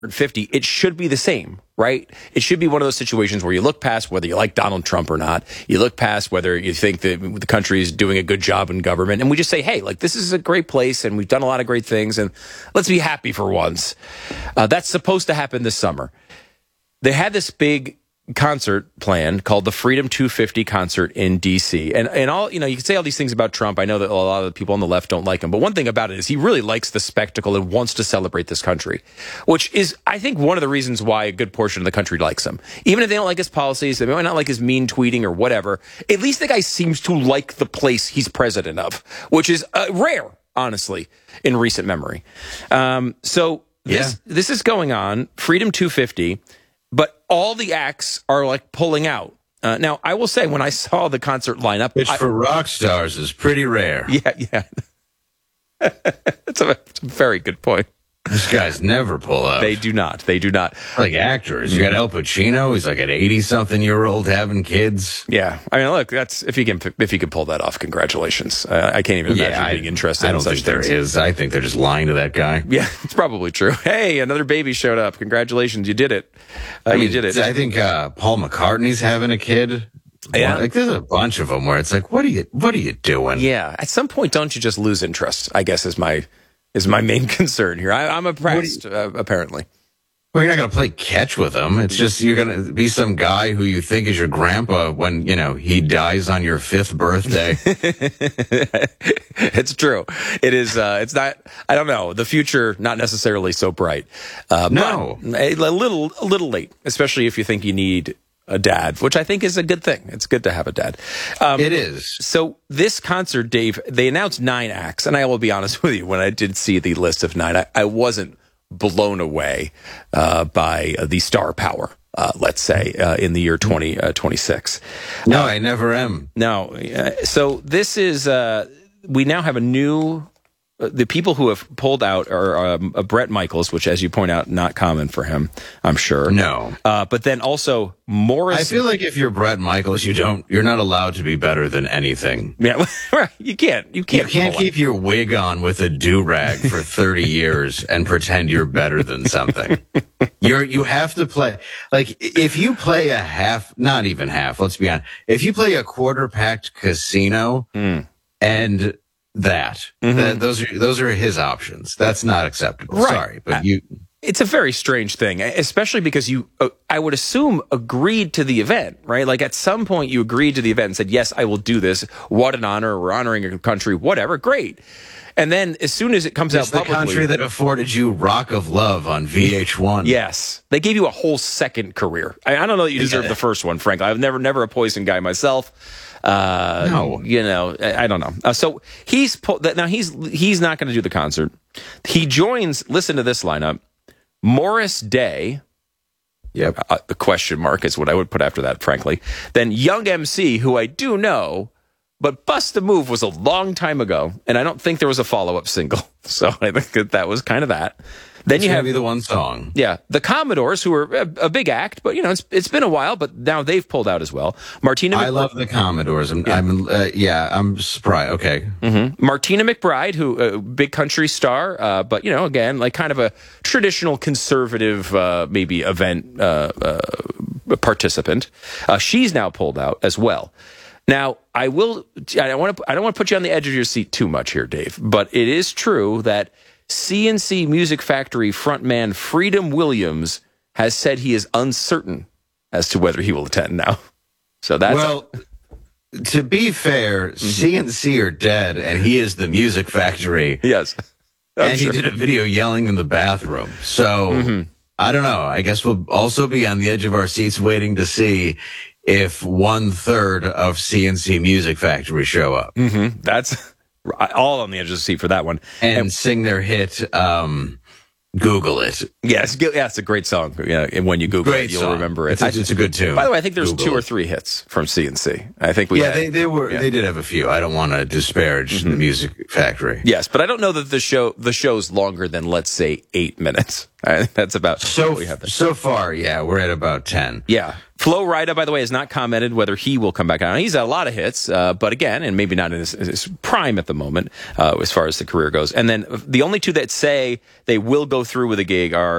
50, it should be the same, right? It should be one of those situations where you look past whether you like Donald Trump or not. You look past whether you think that the country is doing a good job in government. And we just say, hey, like, this is a great place and we've done a lot of great things and let's be happy for once. That's supposed to happen this summer. They had this big concert planned called the Freedom 250 concert in D.C. And all, you can say all these things about Trump. I know that a lot of the people on the left don't like him, but one thing about it is he really likes the spectacle and wants to celebrate this country, which is, I think, one of the reasons why a good portion of the country likes him. Even if they don't like his policies, they might not like his mean tweeting or whatever, at least the guy seems to like the place he's president of, which is rare, honestly, in recent memory. So this is going on, Freedom 250, but all the acts are like pulling out. Now, I will say, when I saw the concert lineup, which for rock stars is pretty rare. Yeah. That's a very good point. These guys never pull out. They do not. Like actors. You got Al Pacino. He's like an 80-something-year-old having kids. Yeah. I mean, look, that's if you can pull that off, congratulations. I can't even imagine being interested in such things. I don't think there is. I think they're just lying to that guy. Yeah, it's probably true. Hey, another baby showed up. Congratulations. You did it. You did it. I think Paul McCartney's having a kid. Yeah. Like, there's a bunch of them where it's like, what are you doing? Yeah. At some point, don't you just lose interest, I guess, is my main concern here. I'm impressed, apparently. Well, you're not going to play catch with them. It's just you're going to be some guy who you think is your grandpa when, he dies on your 5th birthday. It's true. It is. It's not. I don't know. The future, not necessarily so bright. No. But a little late, especially if you think you need a dad, which I think is a good thing. It's good to have a dad. It is. So this concert, Dave, they announced 9 acts, and I will be honest with you, when I did see the list of 9, I wasn't blown away by the star power, let's say, in the year 2026. No, I never am. No. So this is, we now have a new... The people who have pulled out are Bret Michaels, which, as you point out, not common for him, I'm sure. No. But then also Morris. I feel like if you're Bret Michaels, you're not allowed to be better than anything. Yeah, right. You can't keep your wig on with a do-rag for 30 years and pretend you're better than something. You have to play, like, if you play a half, not even half, let's be honest. If you play a quarter-packed casino and those are his options. That's not acceptable. Right. Sorry, but it's a very strange thing, especially because you, I would assume, agreed to the event, right? Like, at some point you agreed to the event and said, yes, I will do this. What an honor. We're honoring a country, whatever. Great. And then as soon as it comes out publicly, the country that afforded you Rock of Love on VH1. Yes. They gave you a whole second career. I don't know that you deserve the first one, frankly. I've never a Poison guy myself. No. I don't know. So he's not going to do the concert. He joins, listen to this lineup, Morris Day. Yep. The question mark is what I would put after that, frankly. Then Young MC, who I do know, but Bust a Move was a long time ago, and I don't think there was a follow-up single. So I think that was kind of that. Then you have the one song. Yeah, the Commodores, who are a big act, but it's been a while, but now they've pulled out as well. I love the Commodores. I'm surprised. Okay. Mm-hmm. Martina McBride, who big country star, but again, like kind of a traditional conservative maybe event participant. She's now pulled out as well. Now, I don't want to put you on the edge of your seat too much here, Dave, but it is true that CNC Music Factory frontman Freedom Williams has said he is uncertain as to whether he will attend now. So that's to be fair, CNC are dead, and he is the Music Factory. Yes, and he did a video yelling in the bathroom. So I don't know. I guess we'll also be on the edge of our seats waiting to see if 1/3 of CNC Music Factory show up. That's all on the edge of the seat for that one. And sing their hit, Google It. Yes, it's a great song. Yeah, and when you Google it, you'll remember it. It's a good tune. By the way, I think there's 2 or 3 hits from CNC. I think they did have a few. I don't want to disparage the Music Factory. Yes, but I don't know that the show's longer than, let's say, 8 minutes. That's about what we have there. So far, we're at about 10. Yeah. Flo Rida, by the way, has not commented whether he will come back out. He's had a lot of hits, but again, and maybe not in his prime at the moment, as far as the career goes. And then the only 2 that say they will go through with a gig are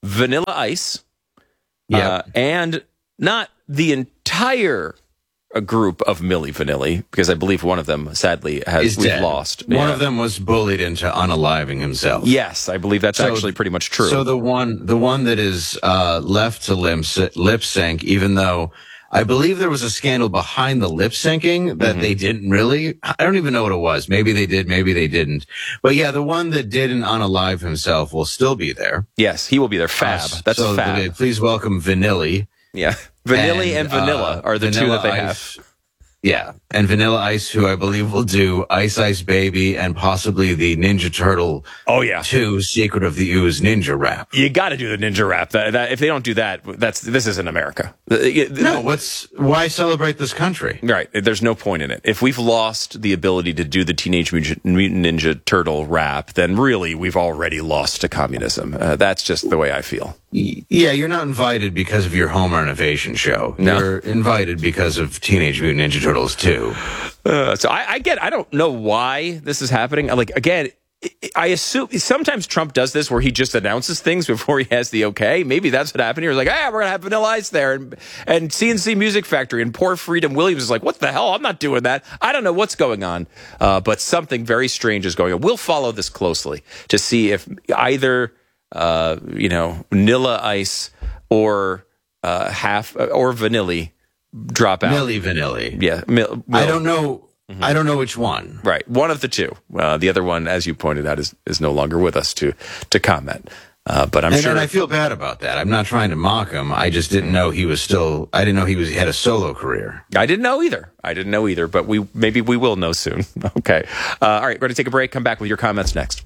Vanilla Ice, Yep. and not the entire group of Milli Vanilli, because I believe one of them, sadly, we've dead. lost. One of them was bullied into unaliving himself. Yes, I believe that's actually pretty much true. So the one that is left to lip sync, even though I believe there was a scandal behind the lip syncing that they didn't really. I don't even know what it was. Maybe they did, maybe they didn't. But yeah, the one that didn't unalive himself will still be there. Yes, he will be there. Fab. That's so Fab. Please welcome Vanilli. Yeah, Vanilli and Vanilla are the two that they Ice, have. Yeah, and Vanilla Ice, who I believe will do Ice Ice Baby and possibly the Ninja Turtle Oh yeah, 2 Secret of the Ooze Ninja rap. you got to do the ninja rap. That if they don't do that, this isn't America. No, why celebrate this country? Right. There's no point in it. If we've lost the ability to do the Teenage Mutant Ninja Turtle rap, then really we've already lost to communism. That's just the way I feel. Yeah, you're not invited because of your home renovation show. No. You're invited because of Teenage Mutant Ninja Turtles 2. So I don't know why this is happening. Like, again, I assume sometimes Trump does this where he just announces things before he has the okay. Maybe that's what happened here. He's like, hey, we're going to have Vanilla Ice there and CNC Music Factory, and poor Freedom Williams is like, what the hell? I'm not doing that. I don't know what's going on. But something very strange is going on. We'll follow this closely to see if either, Vanilla Ice or Vanilli drop out. Milli Vanilli. Yeah. I don't know. I don't know which one. Right. One of the two. The other one, as you pointed out, is no longer with us to comment. But I'm sure. And I feel bad about that. I'm not trying to mock him. I just didn't know he was still. I didn't know he had a solo career. I didn't know either. But maybe we will know soon. Okay. All right. We're going to take a break. Come back with your comments next.